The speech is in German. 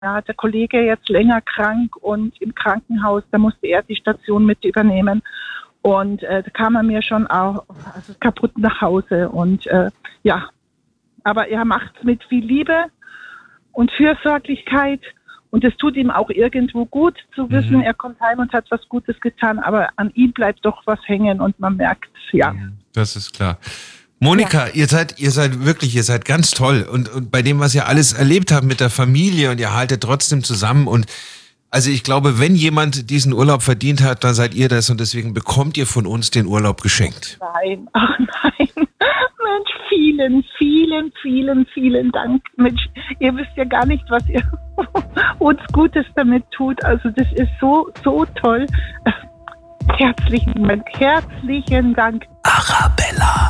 Ja, der Kollege jetzt länger krank und im Krankenhaus, da musste er die Station mit übernehmen. Und da kam er mir schon auch kaputt nach Hause. Und ja, aber er macht es mit viel Liebe und Fürsorglichkeit. Und es tut ihm auch irgendwo gut zu wissen, er kommt heim und hat was Gutes getan. Aber an ihm bleibt doch was hängen und man merkt es, ja. Das ist klar. Monika, ihr seid ganz toll und bei dem, was ihr alles erlebt habt mit der Familie und ihr haltet trotzdem zusammen und also ich glaube, wenn jemand diesen Urlaub verdient hat, dann seid ihr das und deswegen bekommt ihr von uns den Urlaub geschenkt. Nein, ach nein. Mensch, vielen Dank. Mensch, ihr wisst ja gar nicht, was ihr uns Gutes damit tut. Also das ist so toll. Herzlichen Dank. Arabella.